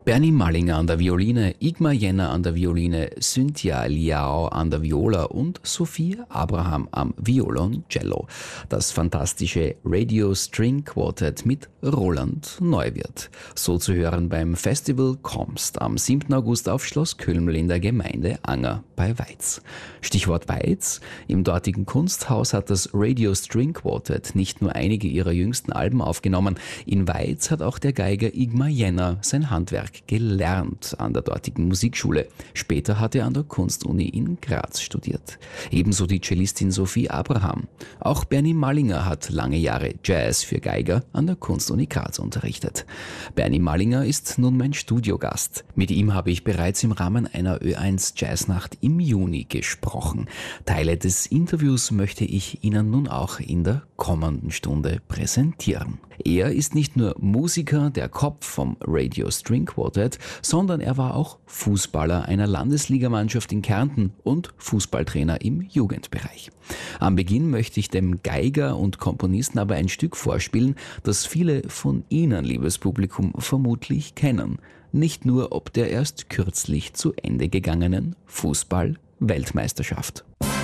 Bernie Mallinger an der Violine, Igmar Jenner an der Violine, Cynthia Liao an der Viola und Sophie Abraham am Violoncello. Das fantastische Radio String Quartet mit Roland Neuwirth. So zu hören beim Festival Komst am 7. August auf Schloss Kölml in der Gemeinde Anger bei Weiz. Stichwort Weiz. Im dortigen Kunsthaus hat das Radio String Quartet nicht nur einige ihrer jüngsten Alben aufgenommen. In Weiz hat auch der Geiger Igmar Jenner sein Handwerk gelernt an der dortigen Musikschule. Später hat er an der Kunstuni in Graz studiert. Ebenso die Cellistin Sophie Abraham. Auch Bernie Mallinger hat lange Jahre Jazz für Geiger an der Kunstuni Graz unterrichtet. Bernie Mallinger ist nun mein Studiogast. Mit ihm habe ich bereits im Rahmen einer Ö1 Jazznacht im Juni gesprochen. Teile des Interviews möchte ich Ihnen nun auch in der kommenden Stunde präsentieren. Er ist nicht nur Musiker, der Kopf vom Radio String Quartet, sondern er war auch Fußballer einer Landesligamannschaft in Kärnten und Fußballtrainer im Jugendbereich. Am Beginn möchte ich dem Geiger und Komponisten aber ein Stück vorspielen, das viele von Ihnen, liebes Publikum, vermutlich kennen. Nicht nur ob der erst kürzlich zu Ende gegangenen Fußball-Weltmeisterschaft.